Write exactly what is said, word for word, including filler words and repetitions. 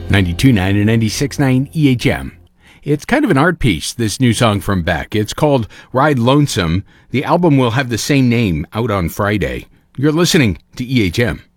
ninety-two point nine and ninety-six point nine E H M. It's kind of an art piece, this new song from Beck. It's called Ride Lonesome. The album will have the same name, out on Friday. You're listening to E H M.